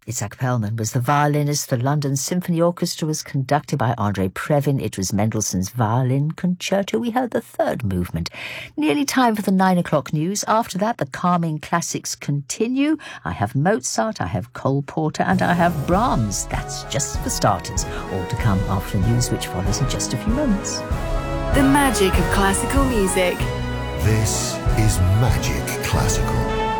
Itzhak Perlman was the violinist. The London Symphony Orchestra was conducted by Andrei Previn. It was Mendelssohn's Violin Concerto. We heard the third movement. Nearly time for the 9 o'clock news. After that, the calming classics continue. I have Mozart, I have Cole Porter, and I have Brahms. That's just for starters. All to come after the news, which follows in just a few moments. The magic of classical music. This is Magic Classical.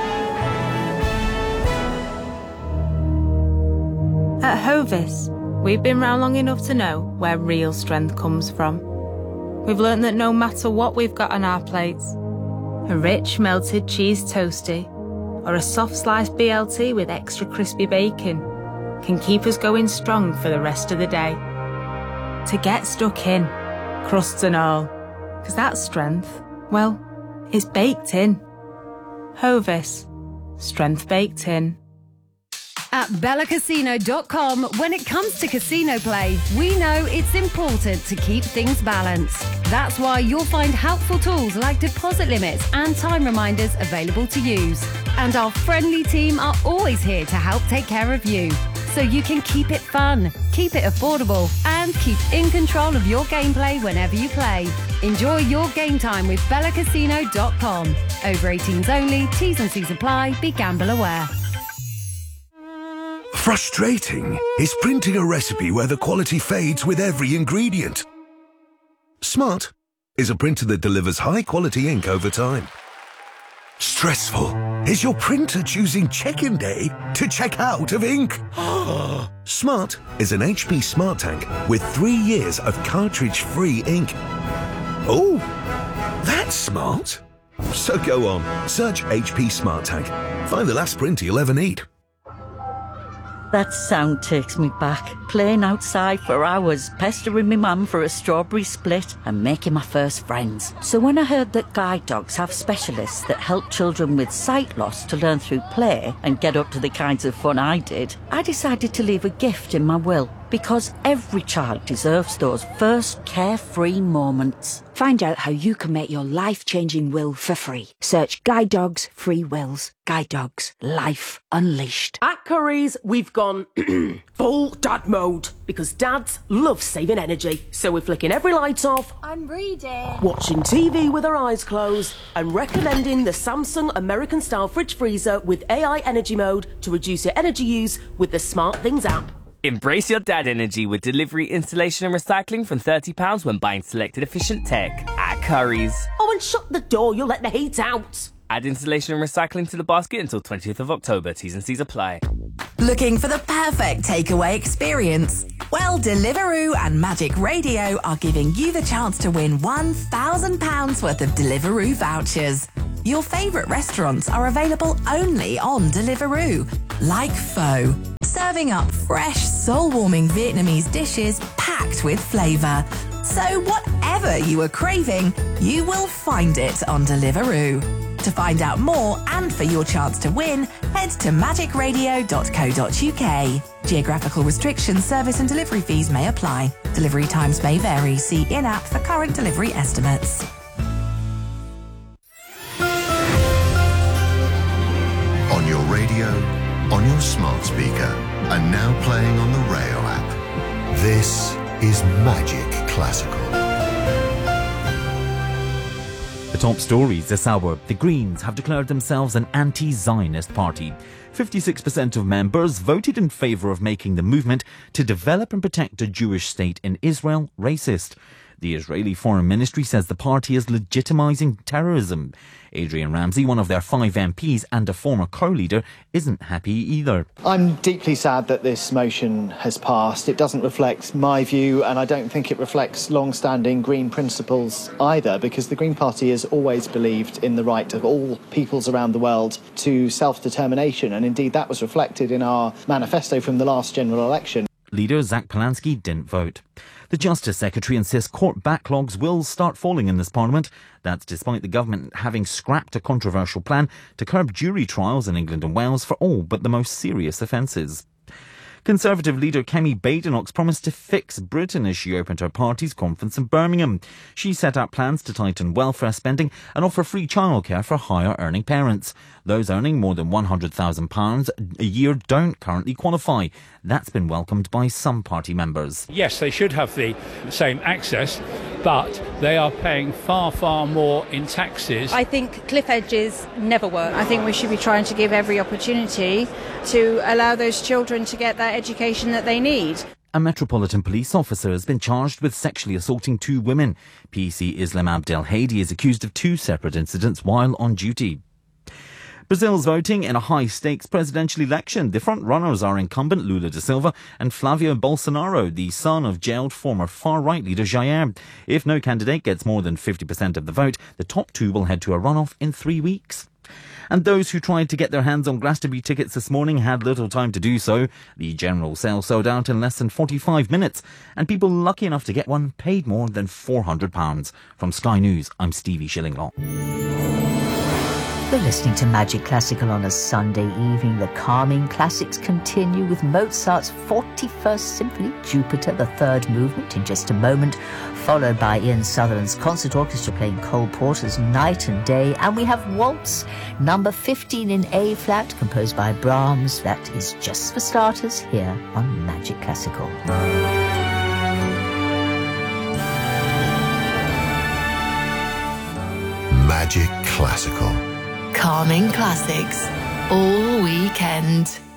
At Hovis, we've been round long enough to know where real strength comes from. We've learnt that no matter what we've got on our plates, a rich melted cheese toasty or a soft sliced BLT with extra crispy bacon can keep us going strong for the rest of the day. To get stuck in, crusts and all, because that strength, well, it's baked in. Hovis, strength baked in. At BellaCasino.com, when it comes to casino play, we know it's important to keep things balanced. That's why you'll find helpful tools like deposit limits and time reminders available to use. And our friendly team are always here to help take care of you, so you can keep it fun, keep it affordable, and keep in control of your gameplay whenever you play. Enjoy your game time with BellaCasino.com. Over 18s only, T's and C's apply, be gamble aware. Frustrating is printing a recipe where the quality fades with every ingredient. Smart is a printer that delivers high-quality ink over time. Stressful is your printer choosing check-in day to check out of ink. Smart is an HP Smart Tank with 3 years of cartridge-free ink. Oh, that's smart. So go on, search HP Smart Tank. Find the last printer you'll ever need. That sound takes me back. Playing outside for hours, pestering my mum for a strawberry split and making my first friends. So when I heard that guide dogs have specialists that help children with sight loss to learn through play and get up to the kinds of fun I did, I decided to leave a gift in my will. Because every child deserves those first carefree moments. Find out how you can make your life-changing will for free. Search Guide Dogs Free Wills. Guide Dogs. Life Unleashed. At Curry's, we've gone full dad mode. Because dads love saving energy. So we're flicking every light off. I'm reading. Watching TV with our eyes closed. And recommending the Samsung American-style fridge freezer with AI energy mode to reduce your energy use with the SmartThings app. Embrace your dad energy with delivery, installation and recycling from £30 when buying selected efficient tech at Curry's. Oh, and shut the door, you'll let the heat out. Add installation and recycling to the basket until 20th of October. T's and C's apply. Looking for the perfect takeaway experience? Well, Deliveroo and Magic Radio are giving you the chance to win £1,000 worth of Deliveroo vouchers. Your favourite restaurants are available only on Deliveroo, like Pho, serving up fresh, soul-warming Vietnamese dishes packed with flavour. So whatever you are craving, you will find it on Deliveroo. To find out more and for your chance to win, head to magicradio.co.uk. Geographical restrictions, service and delivery fees may apply. Delivery times may vary. See in-app for current delivery estimates. On your radio, on your smart speaker, and now playing on the Rayo app. This is Magic Classical. The top stories this hour. The Greens have declared themselves an anti-Zionist party. 56% of members voted in favour of making the movement to develop and protect a Jewish state in Israel racist. The Israeli Foreign Ministry says the party is legitimising terrorism. Adrian Ramsey, one of their 5 MPs and a former co-leader, isn't happy either. I'm deeply sad that this motion has passed. It doesn't reflect my view, and I don't think it reflects long-standing Green principles either, because the Green Party has always believed in the right of all peoples around the world to self-determination, and indeed that was reflected in our manifesto from the last general election. Leader Zach Polanski didn't vote. The Justice Secretary insists court backlogs will start falling in this Parliament. That's despite the government having scrapped a controversial plan to curb jury trials in England and Wales for all but the most serious offences. Conservative leader Kemi Badenoch's promised to fix Britain as she opened her party's conference in Birmingham. She set out plans to tighten welfare spending and offer free childcare for higher-earning parents. Those earning more than £100,000 a year don't currently qualify. That's been welcomed by some party members. Yes, they should have the same access, but they are paying far, far more in taxes. I think cliff edges never work. I think we should be trying to give every opportunity to allow those children to get that education that they need. A Metropolitan Police officer has been charged with sexually assaulting 2 women. PC Islam Abdelhadi is accused of 2 separate incidents while on duty. Brazil's voting in a high-stakes presidential election. The front-runners are incumbent Lula da Silva and Flavio Bolsonaro, the son of jailed former far-right leader Jair. If no candidate gets more than 50% of the vote, the top 2 will head to a runoff in 3 weeks. And those who tried to get their hands on Glastonbury tickets this morning had little time to do so. The general sale sold out in less than 45 minutes, and people lucky enough to get one paid more than £400. From Sky News, I'm Stevie Shillinglaw. You're listening to Magic Classical on a Sunday evening. The calming classics continue with Mozart's 41st Symphony, Jupiter, the 3rd movement, in just a moment, followed by Ian Sutherland's Concert Orchestra playing Cole Porter's Night and Day. And we have Waltz, number 15 in A-flat, composed by Brahms. That is just for starters here on Magic Classical. Magic Classical. Calming classics all weekend.